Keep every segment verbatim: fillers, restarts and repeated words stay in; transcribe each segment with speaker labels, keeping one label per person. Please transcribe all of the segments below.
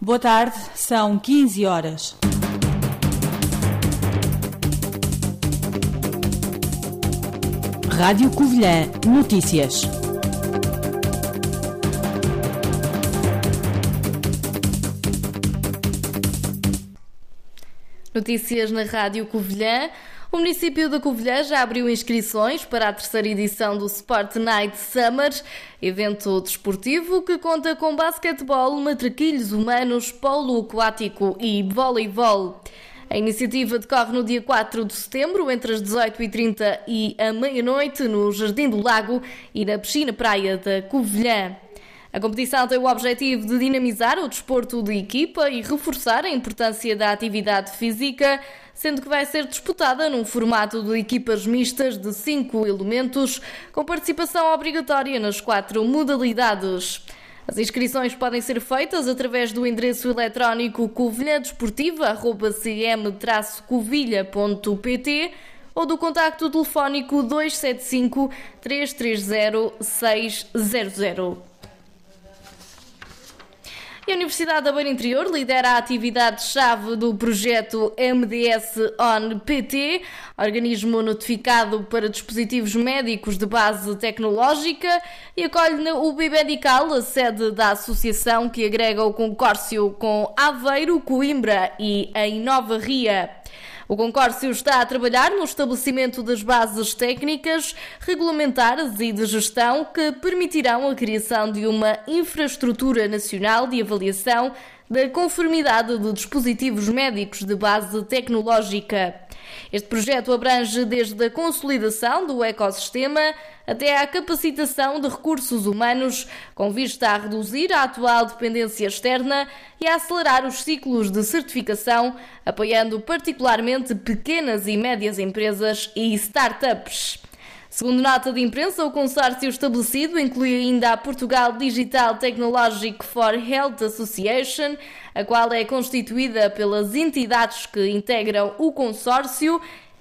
Speaker 1: Boa tarde, são quinze horas. Rádio Covilhã Notícias.
Speaker 2: Notícias na Rádio Covilhã. O município de Covilhã já abriu inscrições para a terceira edição do Sport Night Summer, evento desportivo que conta com basquetebol, matraquilhos humanos, polo aquático e voleibol. A iniciativa decorre no dia quatro de setembro, entre as dezoito e trinta e a meia-noite, no Jardim do Lago e na piscina-praia da Covilhã. A competição tem o objetivo de dinamizar o desporto de equipa e reforçar a importância da atividade física, sendo que vai ser disputada num formato de equipas mistas de cinco elementos, com participação obrigatória nas quatro modalidades. As inscrições podem ser feitas através do endereço eletrónico covilhadesportiva arroba c m traço covilha ponto p t ou do contacto telefónico dois sete cinco, três três zero, seis zero zero. E a Universidade da Beira Interior lidera a atividade-chave do projeto M D S On P T, organismo notificado para dispositivos médicos de base tecnológica, e acolhe na U B Medical, a sede da associação que agrega o consórcio com Aveiro, Coimbra e em Nova Ria. O consórcio está a trabalhar no estabelecimento das bases técnicas, regulamentares e de gestão que permitirão a criação de uma infraestrutura nacional de avaliação da conformidade de dispositivos médicos de base tecnológica. Este projeto abrange desde a consolidação do ecossistema até à capacitação de recursos humanos, com vista a reduzir a atual dependência externa e a acelerar os ciclos de certificação, apoiando particularmente pequenas e médias empresas e startups. Segundo nota de imprensa, o consórcio estabelecido inclui ainda a Portugal Digital Technologic for Health Association, a qual é constituída pelas entidades que integram o consórcio,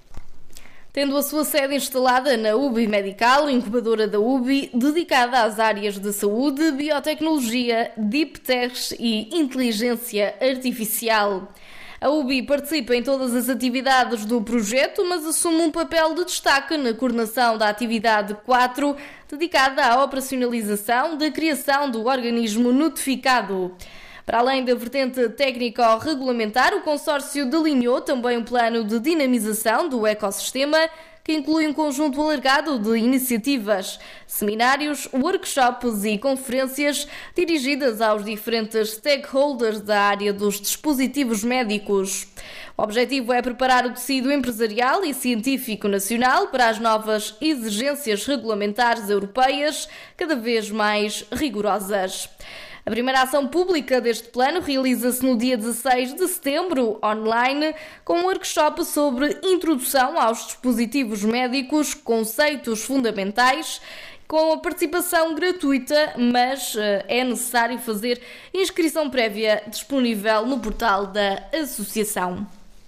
Speaker 2: tendo a sua sede instalada na U B Medical, incubadora da U B, dedicada às áreas de saúde, biotecnologia, deep tech e inteligência artificial. A U B participa em todas as atividades do projeto, mas assume um papel de destaque na coordenação da atividade quatro, dedicada à operacionalização da criação do organismo notificado. Para além da vertente técnico-regulamentar, o consórcio delineou também um plano de dinamização do ecossistema, que inclui um conjunto alargado de iniciativas, seminários, workshops e conferências dirigidas aos diferentes stakeholders da área dos dispositivos médicos. O objetivo é preparar o tecido empresarial e científico nacional para as novas exigências regulamentares europeias, cada vez mais rigorosas. A primeira ação pública deste plano realiza-se no dia dezasseis de setembro, online, com um workshop sobre introdução aos dispositivos médicos, conceitos fundamentais, com a participação gratuita, mas uh, é necessário fazer inscrição prévia disponível no portal da associação.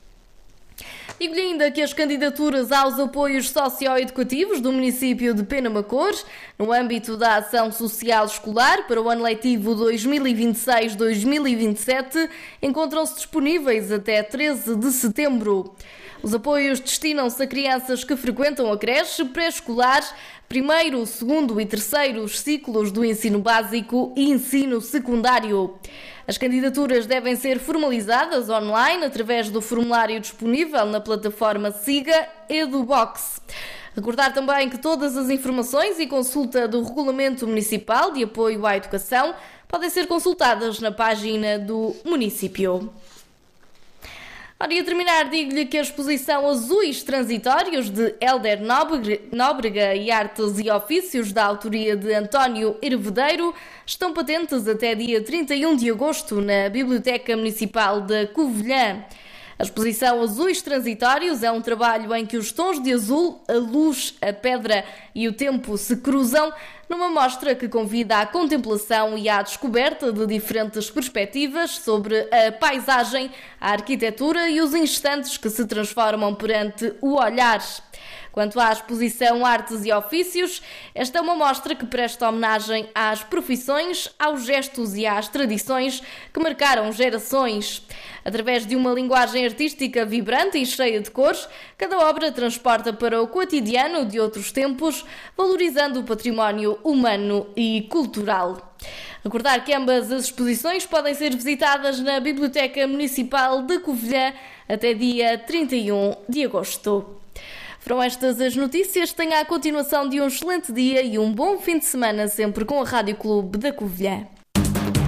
Speaker 2: Digo-lhe ainda que as candidaturas aos apoios socioeducativos do município de Penamacor, no âmbito da ação social escolar para o ano letivo dois mil e vinte e seis dois mil e vinte e sete, encontram-se disponíveis até treze de setembro. Os apoios destinam-se a crianças que frequentam a creche, pré-escolar, primeiro, segundo e terceiros ciclos do ensino básico e ensino secundário. As candidaturas devem ser formalizadas online através do formulário disponível na plataforma SIGA EduBox. Recordar também que todas as informações e consulta do Regulamento Municipal de Apoio à Educação podem ser consultadas na página do município. Ora, e a terminar, digo-lhe que a exposição Azuis Transitórios de Hélder Nóbrega e Artes e Ofícios, da autoria de António Hervedeiro, estão patentes até dia trinta e um de agosto na Biblioteca Municipal de Covilhã. A exposição Azuis Transitórios é um trabalho em que os tons de azul, a luz, a pedra e o tempo se cruzam, numa mostra que convida à contemplação e à descoberta de diferentes perspectivas sobre a paisagem, a arquitetura e os instantes que se transformam perante o olhar. Quanto à exposição Artes e Ofícios, esta é uma mostra que presta homenagem às profissões, aos gestos e às tradições que marcaram gerações. Através de uma linguagem artística vibrante e cheia de cores, cada obra transporta para o cotidiano de outros tempos, valorizando o património humano e cultural. Recordar que ambas as exposições podem ser visitadas na Biblioteca Municipal de Covilhã até dia trinta e um de agosto. Foram estas as notícias. Tenha a continuação de um excelente dia e um bom fim de semana, sempre com a Rádio Clube da Covilhã.